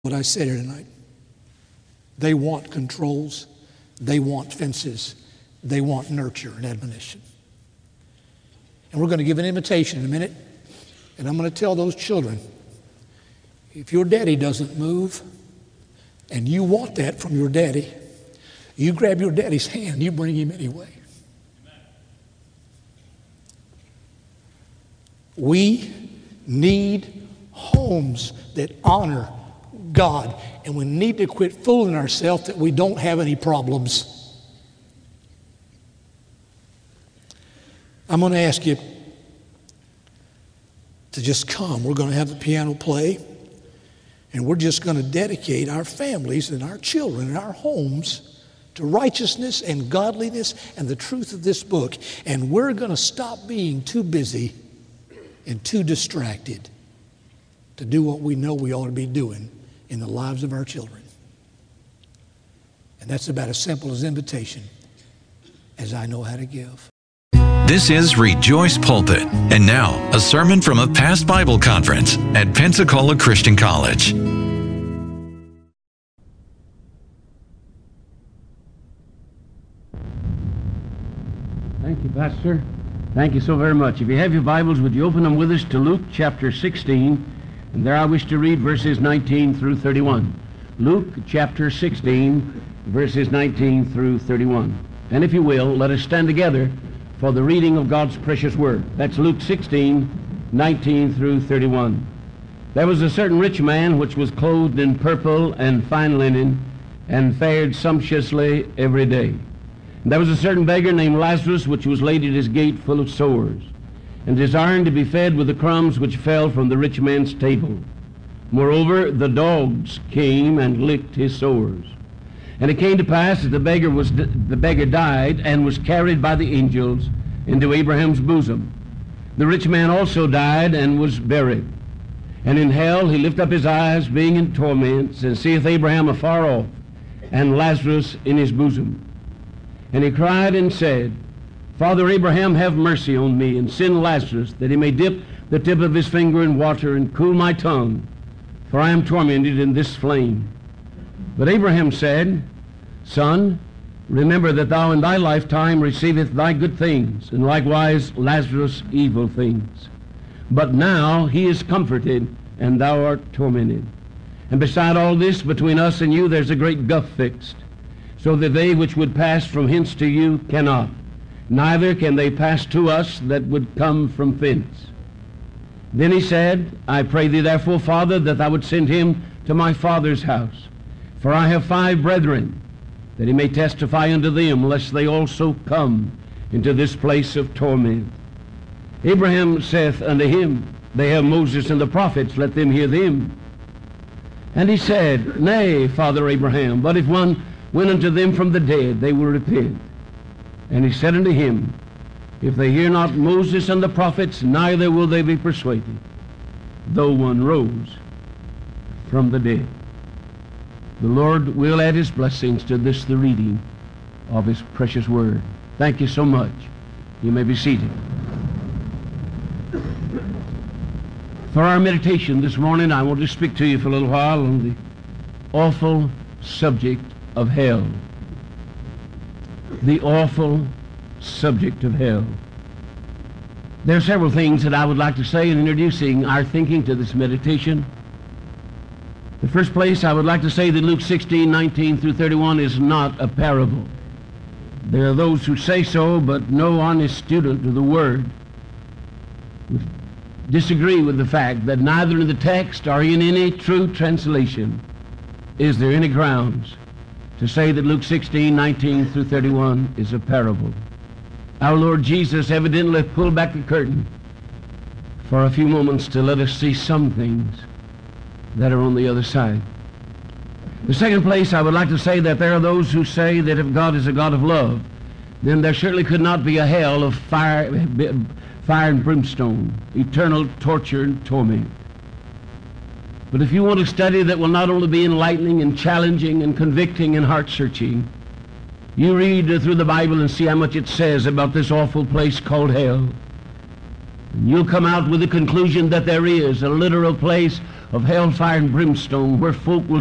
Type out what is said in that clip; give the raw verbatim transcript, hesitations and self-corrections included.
What I said here tonight. They want controls. They want fences. They want nurture and admonition. And we're going to give an invitation in a minute. And I'm going to tell those children, if your daddy doesn't move and you want that from your daddy, you grab your daddy's hand, you bring him anyway. We need homes that honor God, and we need to quit fooling ourselves that we don't have any problems. I'm going to ask you to just come. We're going to have the piano play, and we're just going to dedicate our families and our children and our homes to righteousness and godliness and the truth of this book. And we're going to stop being too busy and too distracted to do what we know we ought to be doing in the lives of our children. And that's about as simple as invitation as I know how to give. This is Rejoice Pulpit. And now, a sermon from a past Bible conference at Pensacola Christian College. Thank you, Pastor. Thank you so very much. If you have your Bibles, would you open them with us to Luke chapter sixteen? And there I wish to read verses nineteen through thirty-one. Luke chapter sixteen, verses nineteen through thirty-one. And if you will, let us stand together for the reading of God's precious word. That's Luke sixteen, nineteen through thirty-one. There was a certain rich man which was clothed in purple and fine linen, and fared sumptuously every day. And there was a certain beggar named Lazarus, which was laid at his gate full of sores, and desiring to be fed with the crumbs which fell from the rich man's table. Moreover, the dogs came and licked his sores. And it came to pass that the beggar was the beggar died and was carried by the angels into Abraham's bosom. The rich man also died and was buried. And in hell he lift up his eyes, being in torments, and seeth Abraham afar off, and Lazarus in his bosom. And he cried and said, Father Abraham, have mercy on me, and send Lazarus, that he may dip the tip of his finger in water and cool my tongue, for I am tormented in this flame. But Abraham said, Son, remember that thou in thy lifetime receivest thy good things, and likewise Lazarus evil things. But now he is comforted, and thou art tormented. And beside all this, between us and you there's a great gulf fixed, so that they which would pass from hence to you cannot, neither can they pass to us that would come from thence. Then he said, I pray thee therefore, Father, that thou would send him to my father's house. For I have five brethren, that he may testify unto them, lest they also come into this place of torment. Abraham saith unto him, They have Moses and the prophets, let them hear them. And he said, Nay, Father Abraham, but if one went unto them from the dead, they will repent. And he said unto him, If they hear not Moses and the prophets, neither will they be persuaded, though one rose from the dead. The Lord will add his blessings to this, the reading of his precious word. Thank you so much. You may be seated. For our meditation this morning, I want to speak to you for a little while on the awful subject of hell. The awful subject of hell. There are several things that I would like to say in introducing our thinking to this meditation. The first place, I would like to say that Luke sixteen, nineteen through thirty-one is not a parable. There are those who say so, but no honest student of the Word would disagree with the fact that neither in the text or in any true translation is there any grounds to say that Luke sixteen, nineteen through thirty-one is a parable. Our Lord Jesus evidently pulled back the curtain for a few moments to let us see some things that are on the other side. The second place, I would like to say that there are those who say that if God is a God of love, then there certainly could not be a hell of fire, fire and brimstone, eternal torture and torment. But if you want a study that will not only be enlightening and challenging and convicting and heart-searching, you read through the Bible and see how much it says about this awful place called hell. And you'll come out with the conclusion that there is a literal place of hellfire and brimstone, where folk will